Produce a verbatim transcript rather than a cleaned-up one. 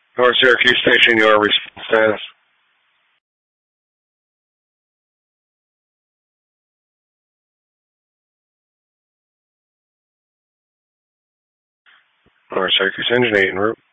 North Syracuse Station, your response status. North Syracuse Engine eight en route.